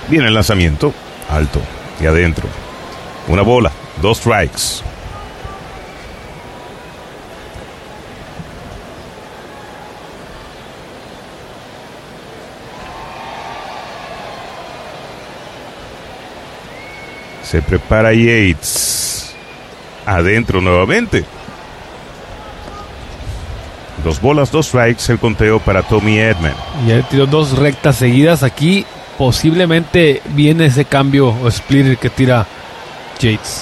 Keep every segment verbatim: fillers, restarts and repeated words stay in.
Viene el lanzamiento, alto y adentro. Una bola, dos strikes. Se prepara Yates. Adentro nuevamente. Dos bolas, dos strikes, el conteo para Tommy Edman. Ya tiró dos rectas seguidas. Aquí posiblemente viene ese cambio o splitter que tira Yates.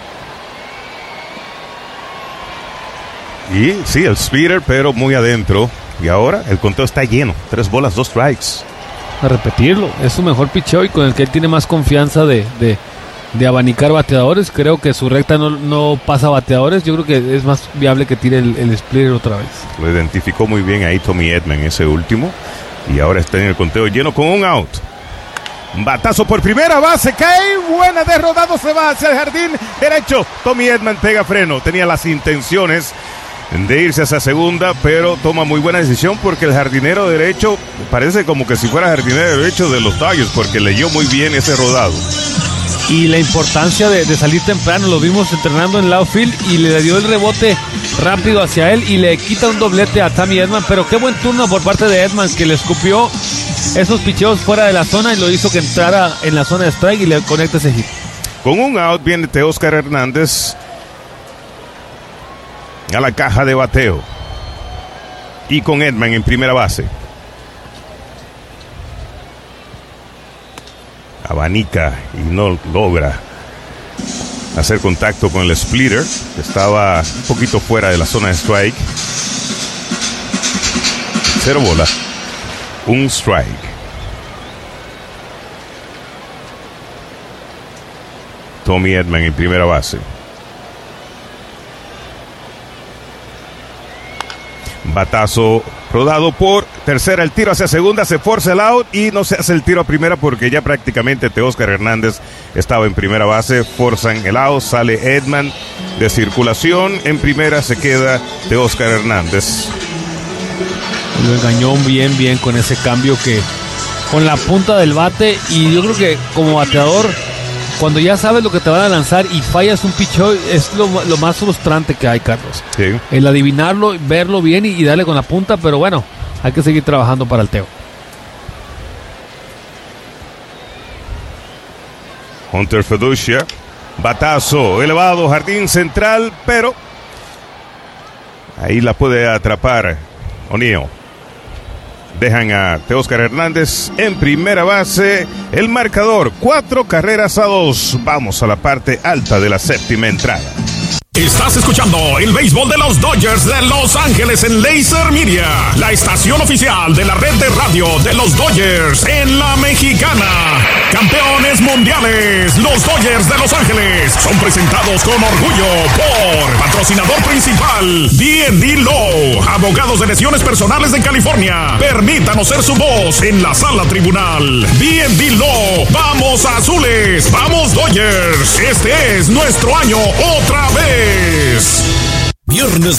Y sí, el splitter, pero muy adentro. Y ahora el conteo está lleno. Tres bolas, dos strikes. A repetirlo, es su mejor picheo y con el que él tiene más confianza de, de, de abanicar bateadores. Creo que su recta no, no pasa bateadores. Yo creo que es más viable que tire el, el splitter otra vez. Lo identificó muy bien ahí Tommy Edman, ese último. Y ahora está en el conteo lleno con un out. Batazo por primera base, cae, buena de rodado, se va hacia el jardín derecho. Tommy Edman pega freno, tenía las intenciones de irse hacia segunda, pero toma muy buena decisión porque el jardinero derecho parece como que si fuera jardinero derecho de los Dodgers, porque leyó muy bien ese rodado. Y la importancia de, de salir temprano, lo vimos entrenando en outfield y le dio el rebote rápido hacia él y le quita un doblete a Tommy Edman, pero qué buen turno por parte de Edman, que le escupió esos picheos fuera de la zona y lo hizo que entrara en la zona de strike y le conecta ese hit. Con un out viene Teóscar Hernández a la caja de bateo y con Edman en primera base. Abanica y no logra hacer contacto con el splitter, que estaba un poquito fuera de la zona de strike. Cero bola, un strike. Tommy Edman en primera base. Batazo rodado por tercera, el tiro hacia segunda, se forza el out y no se hace el tiro a primera porque ya prácticamente Teóscar Hernández estaba en primera base. Forzan el out, sale Edman de circulación, en primera se queda Teóscar Hernández. Lo engañó bien, bien con ese cambio, que con la punta del bate, y yo creo que como bateador, cuando ya sabes lo que te van a lanzar y fallas un picheo, es lo, lo más frustrante que hay, Carlos. Sí. El adivinarlo, verlo bien y, y darle con la punta, pero bueno, hay que seguir trabajando para el Teo. Hunter Feducia, batazo elevado, jardín central, pero ahí la puede atrapar O'Neill. Dejan a Teóscar Hernández en primera base. El marcador, cuatro carreras a dos. Vamos a la parte alta de la séptima entrada. Estás escuchando el béisbol de los Dodgers de Los Ángeles en Laser Media, la estación oficial de la red de radio de los Dodgers en la Mexicana. Campeones mundiales, los Dodgers de Los Ángeles son presentados con orgullo por patrocinador principal D and D Law, abogados de lesiones personales en California. Permítanos ser su voz en la sala tribunal. D and D Law, vamos azules, vamos Dodgers. Este es nuestro año otra vez. Viernes